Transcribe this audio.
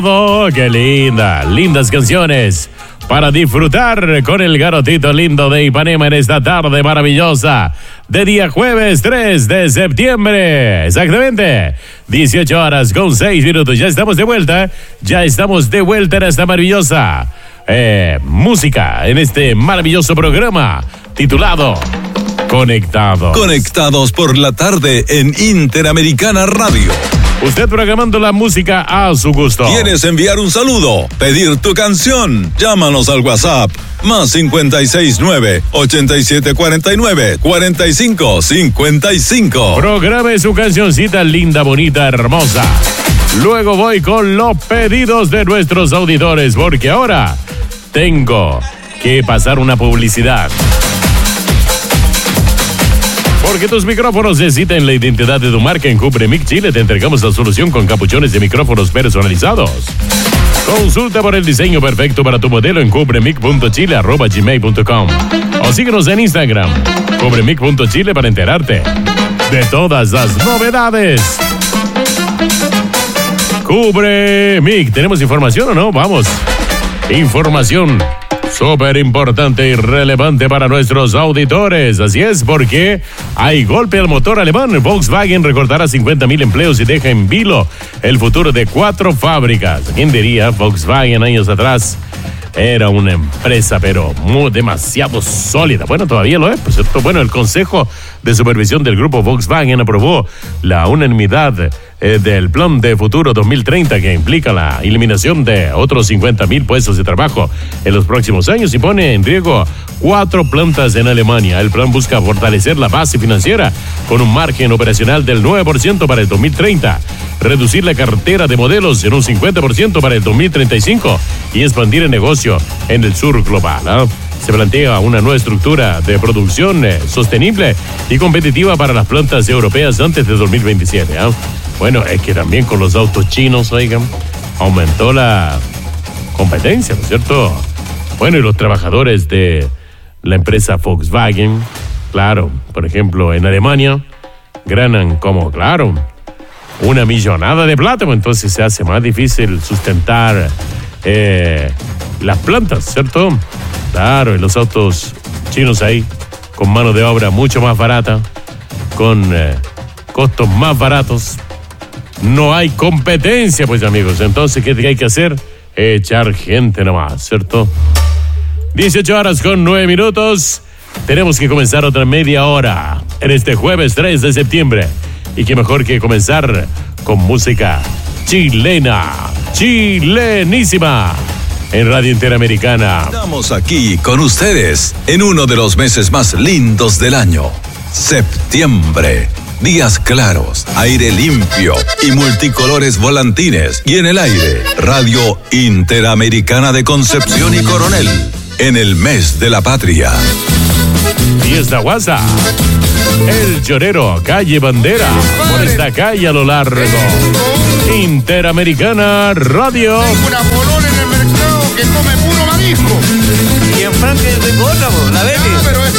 Oh, qué lindas canciones para disfrutar con el garotito lindo de Ipanema en esta tarde maravillosa de día jueves 3 de septiembre. Exactamente, 18 horas con 6 minutos. Ya estamos de vuelta en esta maravillosa música, en este maravilloso programa titulado Conectados por la tarde en Interamericana Radio. Usted programando la música a su gusto. ¿Quieres enviar un saludo? ¿Pedir tu canción? Llámanos al WhatsApp más 569-8749-4555. Programe su cancioncita linda, bonita, hermosa. Luego voy con los pedidos de nuestros auditores, porque ahora tengo que pasar una publicidad. Porque tus micrófonos necesitan la identidad de tu marca. En Cubremic Chile te entregamos la solución con capuchones de micrófonos personalizados. Consulta por el diseño perfecto para tu modelo en cubremic.chile@gmail.com o síguenos en Instagram, cubremic.chile, para enterarte de todas las novedades. Cubremic, ¿tenemos información o no? Vamos. Información súper importante y relevante para nuestros auditores. Así es, porque hay golpe al motor alemán. Volkswagen recortará 50,000 empleos y deja en vilo el futuro de 4 fábricas. ¿Quién diría? Volkswagen años atrás era una empresa, pero demasiado sólida. Bueno, todavía lo es, por cierto. Bueno, el Consejo de Supervisión del Grupo Volkswagen aprobó la unanimidad del Plan de Futuro 2030, que implica la eliminación de otros 50,000 puestos de trabajo en los próximos años y pone en riesgo 4 plantas en Alemania. El plan busca fortalecer la base financiera con un margen operacional del 9% para el 2030, reducir la cartera de modelos en un 50% para el 2035 y expandir el negocio en el sur global, ¿eh? Se plantea una nueva estructura de producción sostenible y competitiva para las plantas europeas antes de 2027, ¿eh? Bueno, es que también con los autos chinos, oigan, aumentó la competencia, ¿no es cierto? Bueno, y los trabajadores de la empresa Volkswagen, claro, por ejemplo, en Alemania, ganan como, claro, una millonada de plata, pues entonces se hace más difícil sustentar las plantas, ¿cierto? Claro, y los autos chinos ahí, con mano de obra mucho más barata, con costos más baratos. No hay competencia, pues, amigos. Entonces, ¿qué hay que hacer? Echar gente nomás, ¿cierto? 18 horas con 9 minutos. Tenemos que comenzar otra media hora en este jueves 3 de septiembre. Y qué mejor que comenzar con música chilena, chilenísima, en Radio Interamericana. Estamos aquí con ustedes en uno de los meses más lindos del año, septiembre. Días claros, aire limpio y multicolores volantines. Y en el aire, Radio Interamericana de Concepción y Coronel, en el mes de la patria. Fiesta Guasa, El Chorero, calle Bandera, por esta calle a lo largo. Interamericana Radio. Tengo una polona en el mercado que come puro marisco. Y en Franklin de otra, la Betty. Pero esa